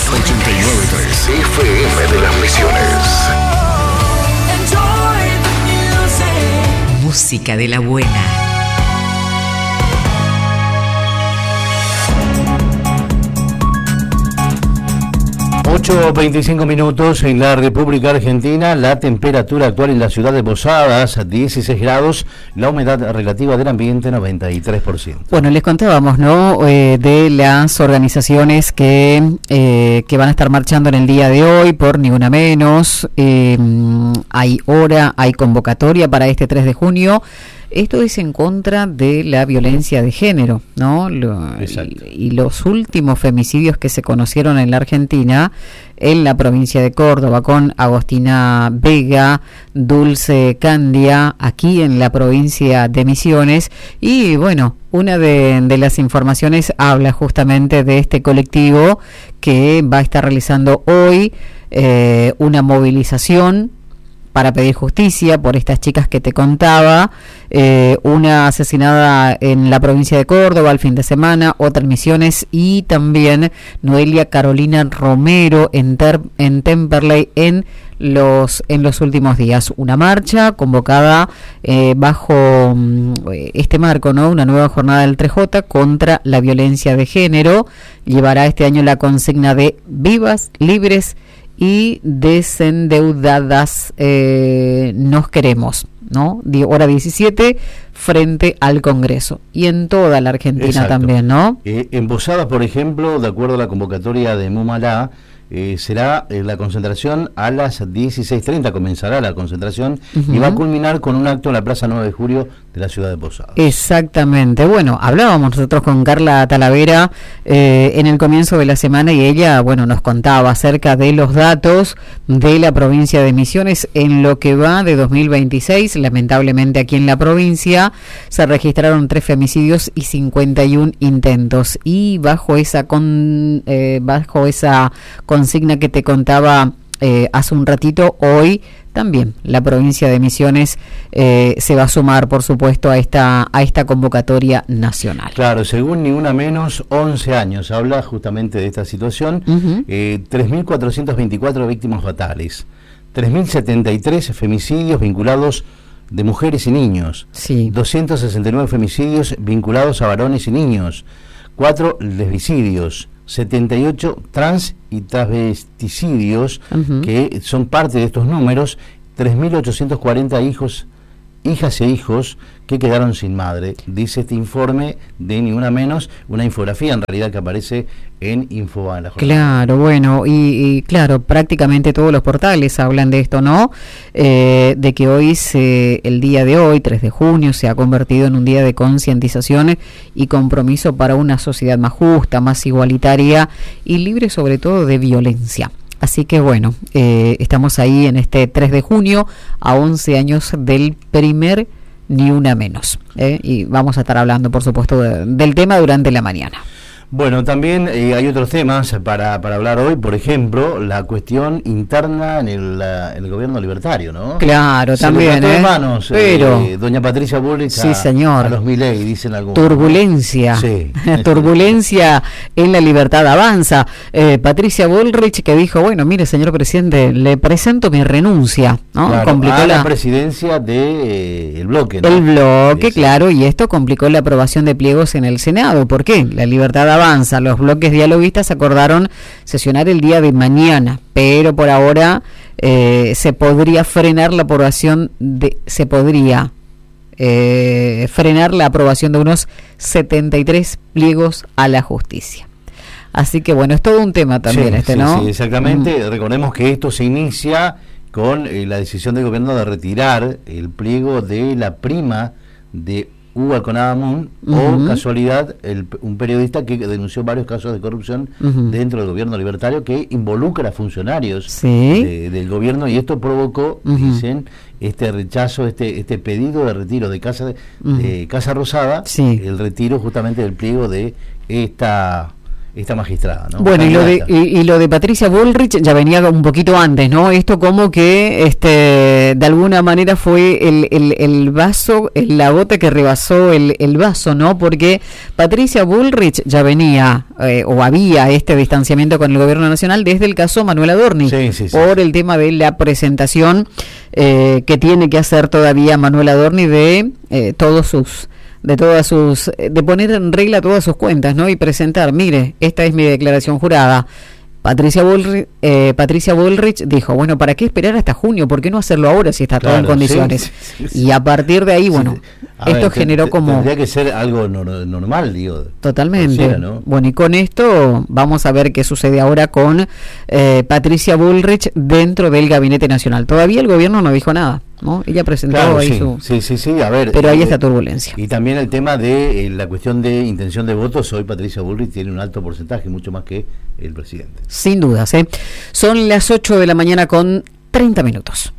89.3 FM de las Misiones. Música de la buena. 8:25 en la República Argentina. La temperatura actual en la ciudad de Posadas, 16 grados. La humedad relativa del ambiente, 93%. Bueno, les contábamos, ¿no? De las organizaciones que van a estar marchando en el día de hoy por Ni Una Menos. Hay hora, hay convocatoria para este 3 de junio. Esto es en contra de la violencia de género, ¿no? Y los últimos femicidios que se conocieron en la Argentina, en la provincia de Córdoba, con Agostina Vega, Dulce Candia, aquí en la provincia de Misiones. Y bueno, una de las informaciones habla justamente de este colectivo que va a estar realizando hoy una movilización para pedir justicia por estas chicas que te contaba, una asesinada en la provincia de Córdoba el fin de semana, otra en Misiones, y también Noelia Carolina Romero en Temperley en los últimos días. Una marcha convocada bajo este marco, ¿no? Una nueva jornada del 3J contra la violencia de género. Llevará este año la consigna de vivas, libres y desendeudadas, nos queremos, ¿no? Hora 17 frente al Congreso y en toda la Argentina. Exacto. También, ¿no? En Posadas, por ejemplo, de acuerdo a la convocatoria de Mumalá, será la concentración a las 16:30, comenzará la concentración y va a culminar con un acto en la Plaza 9 de Julio de la ciudad de Posadas. Exactamente. Bueno, hablábamos nosotros con Carla Talavera en el comienzo de la semana y ella, bueno, nos contaba acerca de los datos de la provincia de Misiones en lo que va de 2026. Lamentablemente aquí en la provincia se registraron 3 femicidios y 51 intentos, y bajo esa consigna que te contaba hace un ratito, hoy también la provincia de Misiones se va a sumar, por supuesto, a esta convocatoria nacional. Claro, según Ni Una Menos, 11 años habla justamente de esta situación. 3.424 víctimas fatales, 3.073 femicidios vinculados de mujeres y niños, sí. 269 femicidios vinculados a varones y niños, 4 lesbicidios, 78 trans y travesticidios, que son parte de estos números, 3.840 hijas e hijos que quedaron sin madre, dice este informe de Ni Una Menos, una infografía en realidad que aparece en Infobae. Claro, bueno, y claro, prácticamente todos los portales hablan de esto, ¿no? De que hoy, el día de hoy, 3 de junio, se ha convertido en un día de concientización y compromiso para una sociedad más justa, más igualitaria y libre sobre todo de violencia. Así que bueno, estamos ahí en este 3 de junio, a 11 años del primer Ni Una Menos. Y vamos a estar hablando, por supuesto, del tema durante la mañana. Bueno, también hay otros temas para hablar hoy, por ejemplo, la cuestión interna en el gobierno libertario, ¿no? Claro, también, manos, pero doña Patricia Bullrich, sí, señor, a los Milei, dicen algunos. Turbulencia, sí. Turbulencia en La Libertad Avanza. Patricia Bullrich, que dijo, bueno, mire, señor presidente, le presento mi renuncia, ¿no? Claro, complicó la presidencia de el bloque, ¿no? El bloque, sí. Claro, y esto complicó la aprobación de pliegos en el Senado. ¿Por qué? La Libertad Avanza, los bloques dialoguistas acordaron sesionar el día de mañana, pero por ahora se podría frenar la aprobación de unos 73 pliegos a la justicia. Así que bueno, es todo un tema también, ¿no? Sí, exactamente. Recordemos que esto se inicia con la decisión del gobierno de retirar el pliego de la prima de Hugo Alconada-Amún, o casualidad, un periodista que denunció varios casos de corrupción dentro del gobierno libertario que involucra a funcionarios del gobierno, y esto provocó, dicen, este rechazo, este pedido de retiro de Casa Rosada, el retiro justamente del pliego de esta magistrada, ¿no? Bueno, y lo de Patricia Bullrich ya venía un poquito antes, ¿no? Esto como que de alguna manera fue el vaso, la gota que rebasó el vaso, ¿no? Porque Patricia Bullrich ya venía o había este distanciamiento con el gobierno nacional desde el caso Manuel Adorni, por el tema de la presentación que tiene que hacer todavía Manuel Adorni de poner en regla todas sus cuentas, ¿no? Y presentar, mire, esta es mi declaración jurada. Patricia Bullrich dijo, bueno, ¿para qué esperar hasta junio? ¿Por qué no hacerlo ahora si está todo en condiciones? Sí. Y a partir de ahí, bueno, esto generó como... Tendría que ser algo normal, digo. Totalmente. ¿No? Bueno, y con esto vamos a ver qué sucede ahora con Patricia Bullrich dentro del Gabinete Nacional. Todavía el gobierno no dijo nada, ¿no? Ella presentó ahí Sí, a ver. Pero hay esta turbulencia. Y también el tema de la cuestión de intención de votos. Hoy Patricia Bullrich tiene un alto porcentaje, mucho más que el presidente. Sin dudas, Son las 8 de la mañana con 30 minutos.